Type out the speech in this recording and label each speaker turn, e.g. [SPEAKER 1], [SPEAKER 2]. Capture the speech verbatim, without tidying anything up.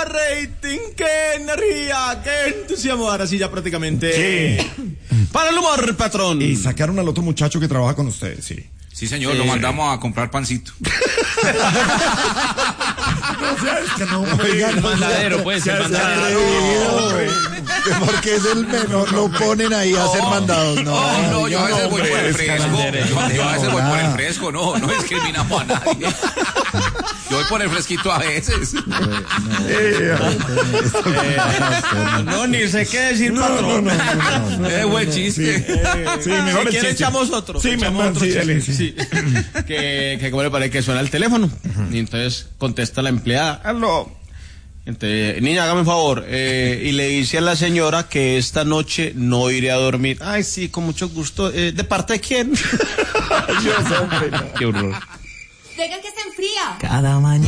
[SPEAKER 1] rating, qué energía, qué entusiasmo. Ahora sí, ya prácticamente.
[SPEAKER 2] Sí.
[SPEAKER 1] Para el humor, patrón.
[SPEAKER 2] Y sacaron al otro muchacho que trabaja con ustedes, sí.
[SPEAKER 3] Sí, señor,
[SPEAKER 1] Sí.
[SPEAKER 3] lo mandamos a comprar pancito.
[SPEAKER 2] O sea, es que no, oigan,
[SPEAKER 4] El mandadero, pues, el mandadero.
[SPEAKER 2] Porque es el menor, lo ponen ahí a hacer mandados. No,
[SPEAKER 3] No, no, yo a veces voy por el fresco.
[SPEAKER 4] Escandere.
[SPEAKER 3] Yo, yo a veces voy por el fresco, no, no discriminamos a nadie. Yo voy por el fresquito a veces.
[SPEAKER 1] No, ni sé qué decir, patrón.
[SPEAKER 3] Es buen chiste.
[SPEAKER 2] Sí, mejor
[SPEAKER 1] Si
[SPEAKER 2] el
[SPEAKER 1] quiere,
[SPEAKER 2] chiste.
[SPEAKER 1] echamos otro.
[SPEAKER 2] Sí,
[SPEAKER 1] echamos
[SPEAKER 2] mejor,
[SPEAKER 1] otro
[SPEAKER 2] sí,
[SPEAKER 1] chiste.
[SPEAKER 2] dale, sí.
[SPEAKER 1] Sí. que, que como le parece que suena el teléfono. Y entonces contesta la empleada. Aló. Entonces, niña, hágame un favor. Eh, y le dice a la señora que esta noche no iré a dormir. Ay, sí, con mucho gusto. Eh, ¿De parte de quién?
[SPEAKER 2] Dios, hombre, no.
[SPEAKER 4] Qué horror.
[SPEAKER 5] Deja que se enfría.
[SPEAKER 6] Cada mañana.